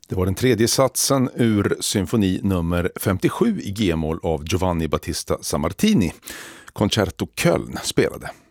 Det var den tredje satsen ur symfoni nummer 57 i G-moll av Giovanni Battista Sammartini. Concerto Köln spelade.